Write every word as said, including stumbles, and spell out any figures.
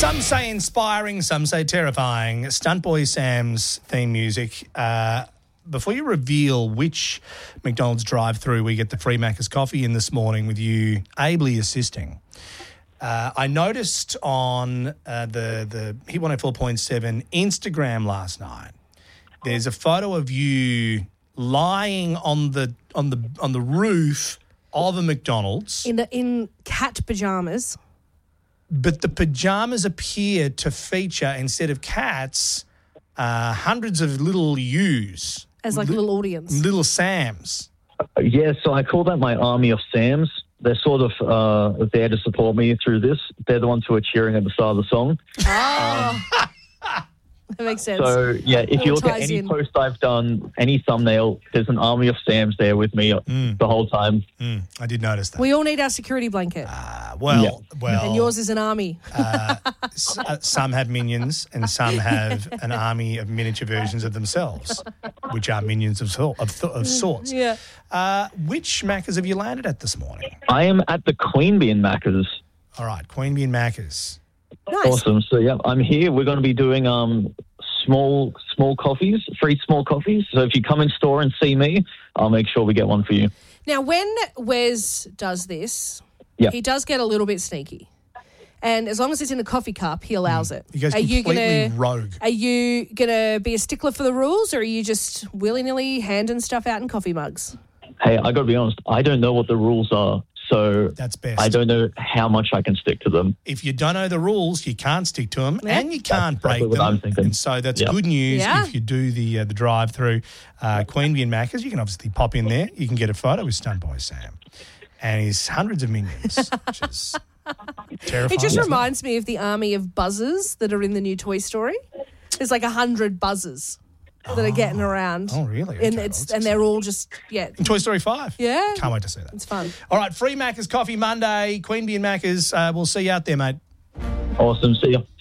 Some say inspiring, some say terrifying. Stunt Boy Sam's theme music. Uh, before you reveal which McDonald's drive-through we get the free Macca's coffee in this morning with you ably assisting, uh, I noticed on uh, the, the Hit one oh four point seven Instagram last night, there's a photo of you lying on the on the on the roof of a McDonald's. In the, in cat pajamas. But the pajamas appear to feature, instead of cats, uh, hundreds of little yous. As like Li- little audience. Little Sams. Yeah, so I call that my army of Sams. They're sort of uh, there to support me through this. They're the ones who are cheering at the start of the song. Oh. Um, that makes sense. So, yeah, if All you look at ties any in. post I've done, any thumbnail, there's an army of Sams there with me Mm. the whole time. Mm, I did notice that. We all need our security blanket. Uh, well, Yeah. well. and yours is an army. uh, s- uh, some have minions and some have an army of miniature versions of themselves, which are minions of, sor- of, th- of sorts. Yeah. Uh, which Macca's have you landed at this morning? I am at the Queen Bee in Macca's. All right, Queen Bee and Macca's. Nice. Awesome. So, yeah, I'm here. We're going to be doing um, small small coffees, free small coffees. So if you come in store and see me, I'll make sure we get one for you. Now, when Wes does this, Yep. he does get a little bit sneaky. And as long as it's in a coffee cup, he allows it. He goes are you completely gonna, rogue. Are you going to be a stickler for the rules, or are you just willy-nilly handing stuff out in coffee mugs? Hey, I got to be honest, I don't know what the rules are. So That's best. I don't know how much I can stick to them. If you don't know the rules, you can't stick to them Yeah. and you can't That's break what I'm them. thinking. And so that's Yep. good news Yeah. if you do the uh, the drive-through. Uh, Queen Bee and Macca's, you can obviously pop in there. You can get a photo with Stunt Boy Sam and his hundreds of minions, which is terrifying. It just as well. reminds me of the army of buzzers that are in the new Toy Story. There's like a hundred buzzers that are getting around. Oh, really? And Okay, it's well, and they're all just yeah, In Toy Story five. yeah. Can't wait to see that. It's fun. All right, free Macca's Coffee Monday. Queen Bee and Macca's. Uh, we'll see you out there, mate. Awesome. See you.